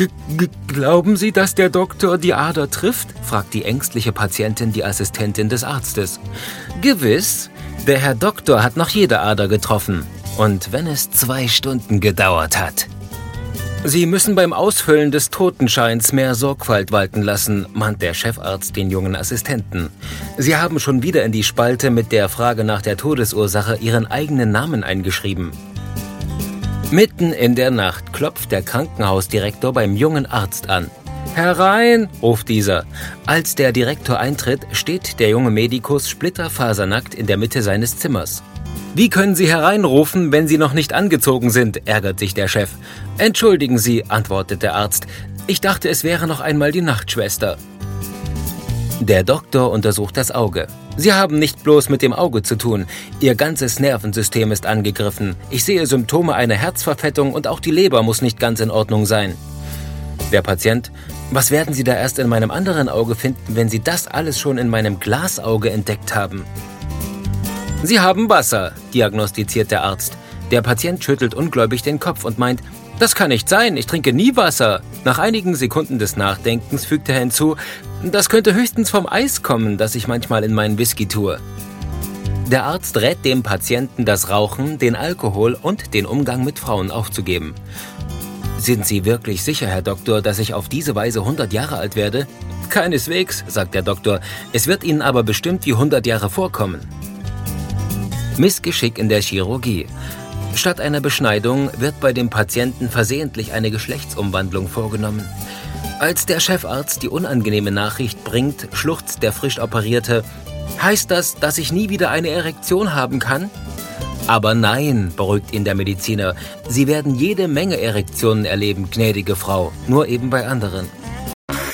Glauben Sie, dass der Doktor die Ader trifft?« fragt die ängstliche Patientin die Assistentin des Arztes. »Gewiss, der Herr Doktor hat noch jede Ader getroffen. Und wenn es 2 Stunden gedauert hat.« »Sie müssen beim Ausfüllen des Totenscheins mehr Sorgfalt walten lassen«, mahnt der Chefarzt den jungen Assistenten. »Sie haben schon wieder in die Spalte mit der Frage nach der Todesursache Ihren eigenen Namen eingeschrieben.« Mitten in der Nacht klopft der Krankenhausdirektor beim jungen Arzt an. »Herein«, ruft dieser. Als der Direktor eintritt, steht der junge Medikus splitterfasernackt in der Mitte seines Zimmers. »Wie können Sie hereinrufen, wenn Sie noch nicht angezogen sind?«, ärgert sich der Chef. »Entschuldigen Sie«, antwortet der Arzt. »Ich dachte, es wäre noch einmal die Nachtschwester.« Der Doktor untersucht das Auge. »Sie haben nicht bloß mit dem Auge zu tun. Ihr ganzes Nervensystem ist angegriffen. Ich sehe Symptome einer Herzverfettung und auch die Leber muss nicht ganz in Ordnung sein.« Der Patient: »Was werden Sie da erst in meinem anderen Auge finden, wenn Sie das alles schon in meinem Glasauge entdeckt haben?« »Sie haben Wasser«, diagnostiziert der Arzt. Der Patient schüttelt ungläubig den Kopf und meint: »Das kann nicht sein, ich trinke nie Wasser.« Nach einigen Sekunden des Nachdenkens fügt er hinzu: »Das könnte höchstens vom Eis kommen, das ich manchmal in meinen Whisky tue.« Der Arzt rät dem Patienten, das Rauchen, den Alkohol und den Umgang mit Frauen aufzugeben. »Sind Sie wirklich sicher, Herr Doktor, dass ich auf diese Weise 100 Jahre alt werde?« »Keineswegs«, sagt der Doktor. »Es wird Ihnen aber bestimmt wie 100 Jahre vorkommen.« Missgeschick in der Chirurgie. Statt einer Beschneidung wird bei dem Patienten versehentlich eine Geschlechtsumwandlung vorgenommen. Als der Chefarzt die unangenehme Nachricht bringt, schluchzt der frisch Operierte: »Heißt das, dass ich nie wieder eine Erektion haben kann?« »Aber nein«, beruhigt ihn der Mediziner, »Sie werden jede Menge Erektionen erleben, gnädige Frau, nur eben bei anderen.«